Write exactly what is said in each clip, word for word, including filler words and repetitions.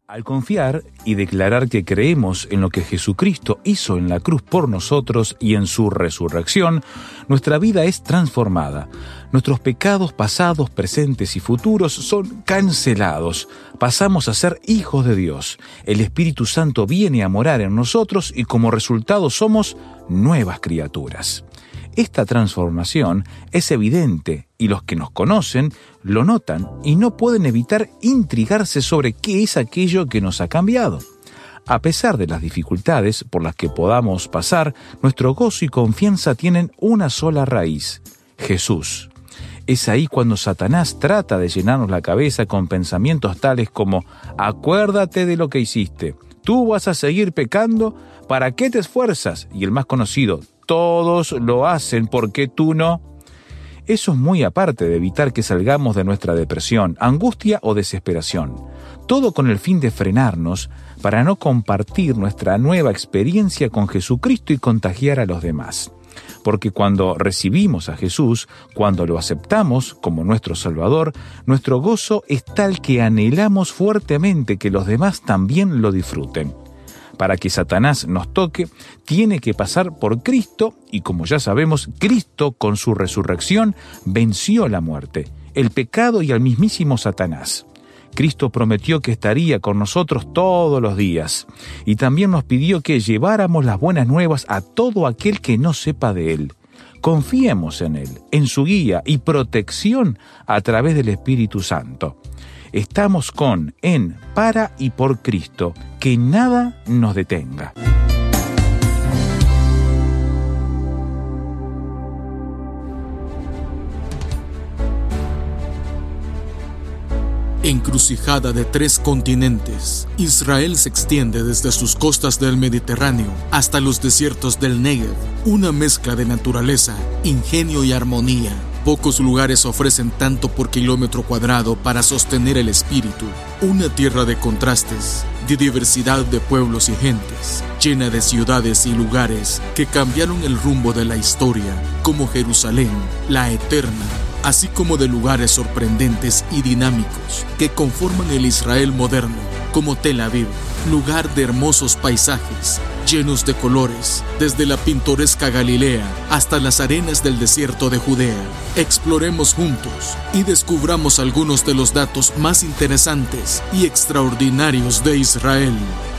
Al confiar y declarar que creemos en lo que Jesucristo hizo en la cruz por nosotros y en su resurrección, nuestra vida es transformada. Nuestros pecados pasados, presentes y futuros son cancelados. Pasamos a ser hijos de Dios. El Espíritu Santo viene a morar en nosotros y como resultado somos nuevas criaturas. Esta transformación es evidente y los que nos conocen lo notan y no pueden evitar intrigarse sobre qué es aquello que nos ha cambiado. A pesar de las dificultades por las que podamos pasar, nuestro gozo y confianza tienen una sola raíz: Jesús. Es ahí cuando Satanás trata de llenarnos la cabeza con pensamientos tales como: acuérdate de lo que hiciste, tú vas a seguir pecando, ¿para qué te esfuerzas? Y el más conocido: todos lo hacen, ¿por qué tú no? Eso es muy aparte de evitar que salgamos de nuestra depresión, angustia o desesperación. Todo con el fin de frenarnos para no compartir nuestra nueva experiencia con Jesucristo y contagiar a los demás. Porque cuando recibimos a Jesús, cuando lo aceptamos como nuestro Salvador, nuestro gozo es tal que anhelamos fuertemente que los demás también lo disfruten. Para que Satanás nos toque, tiene que pasar por Cristo, y como ya sabemos, Cristo con su resurrección venció la muerte, el pecado y al mismísimo Satanás. Cristo prometió que estaría con nosotros todos los días, y también nos pidió que lleváramos las buenas nuevas a todo aquel que no sepa de Él. Confiemos en Él, en su guía y protección a través del Espíritu Santo. Estamos con, en, para y por Cristo. Que nada nos detenga. Encrucijada de tres continentes, Israel se extiende desde sus costas del Mediterráneo hasta los desiertos del Negev, una mezcla de naturaleza, ingenio y armonía. Pocos lugares ofrecen tanto por kilómetro cuadrado para sostener el espíritu. Una tierra de contrastes, de diversidad de pueblos y gentes, llena de ciudades y lugares que cambiaron el rumbo de la historia, como Jerusalén, la eterna, así como de lugares sorprendentes y dinámicos que conforman el Israel moderno, como Tel Aviv, lugar de hermosos paisajes, llenos de colores, desde la pintoresca Galilea hasta las arenas del desierto de Judea. Exploremos juntos y descubramos algunos de los datos más interesantes y extraordinarios de Israel.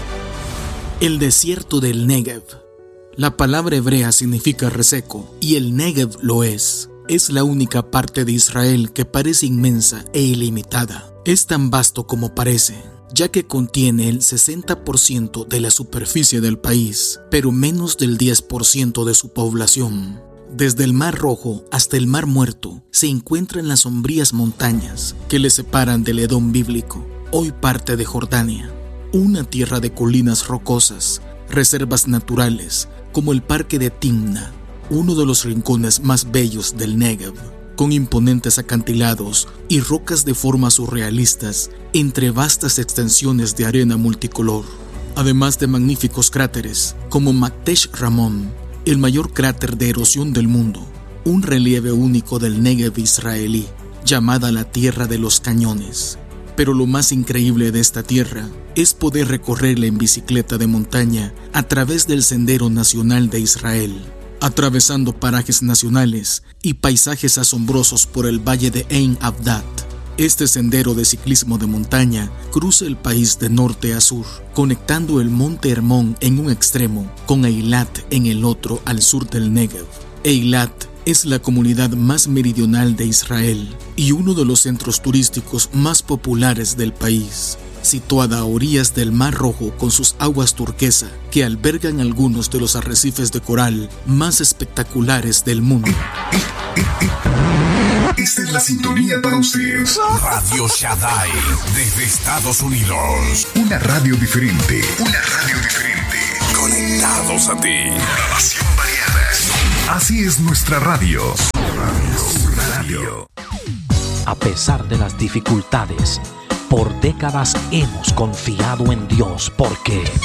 El desierto del Negev. La palabra hebrea significa reseco, y el Negev lo es. Es la única parte de Israel que parece inmensa e ilimitada. Es tan vasto como parece, ya que contiene el sesenta por ciento de la superficie del país, pero menos del diez por ciento de su población. Desde el Mar Rojo hasta el Mar Muerto se encuentran las sombrías montañas que le separan del Edom bíblico, hoy parte de Jordania. Una tierra de colinas rocosas, reservas naturales, como el Parque de Timna, uno de los rincones más bellos del Negev, con imponentes acantilados y rocas de formas surrealistas entre vastas extensiones de arena multicolor, además de magníficos cráteres como Maktesh Ramon, el mayor cráter de erosión del mundo, un relieve único del Negev israelí, llamada la Tierra de los Cañones. Pero lo más increíble de esta tierra es poder recorrerla en bicicleta de montaña a través del Sendero Nacional de Israel, atravesando parajes nacionales y paisajes asombrosos por el valle de Ein Avdat. Este sendero de ciclismo de montaña cruza el país de norte a sur, conectando el monte Hermón en un extremo con Eilat en el otro al sur del Negev. Eilat es la comunidad más meridional de Israel y uno de los centros turísticos más populares del país, situada a orillas del Mar Rojo con sus aguas turquesa que albergan algunos de los arrecifes de coral más espectaculares del mundo. Esta es la sintonía para usted. Radio Shaddai, desde Estados Unidos. Una radio diferente. Una radio diferente. Conectados a ti. Programación variada. Así es nuestra radio. Radio. Radio. A pesar de las dificultades, por décadas hemos confiado en Dios porque